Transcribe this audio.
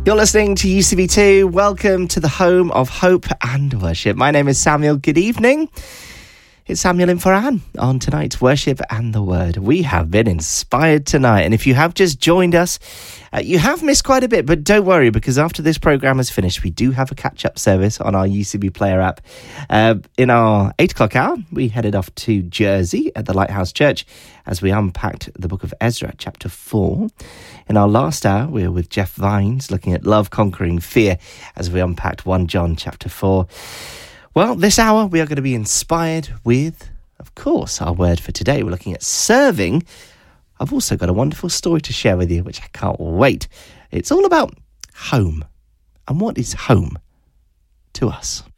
You're listening to UCB2. Welcome to the home of hope and worship. My name is Samuel. Good evening. It's Samuel in for Anne on tonight's Worship and the Word. We have been inspired tonight, and if you have just joined us, you have missed quite a bit, but don't worry, because after this programme is finished, we do have a catch-up service on our UCB Player app. In our 8 o'clock hour, we headed off to Jersey at the Lighthouse Church as we unpacked the book of Ezra, chapter 4. In our last hour, we were with Jeff Vines looking at love conquering fear as we unpacked 1 John chapter 4. Well, this hour we are going to be inspired with, of course, our word for today. We're looking at serving. I've also got a wonderful story to share with you, which I can't wait. It's all about home. And what is home to us?